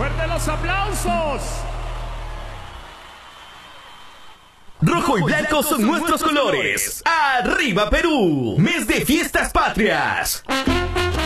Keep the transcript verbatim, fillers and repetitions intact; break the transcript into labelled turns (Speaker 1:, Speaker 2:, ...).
Speaker 1: ¡Fuerte los aplausos!
Speaker 2: Rojo y blanco son nuestros colores. ¡Arriba Perú! Mes de fiestas patrias.